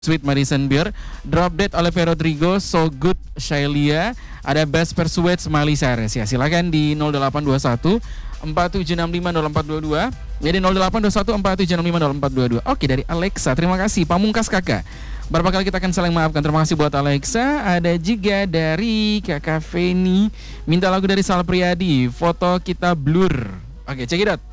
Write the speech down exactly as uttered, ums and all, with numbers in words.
Sweet Madison Beer, Drop Dead Olivia Rodrigo, So Good Shailia, ada Best Persuade Smiley Cyrus. Ya, silakan di nol delapan dua satu empat tujuh enam lima nol empat dua dua. Jadi nol delapan dua satu empat tujuh enam lima nol empat dua dua. Oke, dari Alexa. Terima kasih Pamungkas Kakak. Berapa kali kita akan saling maafkan. Terima kasih buat Alexa. Ada juga dari Kakak Feni, minta lagu dari Sal Priadi, Foto Kita Blur. Oke, check it out.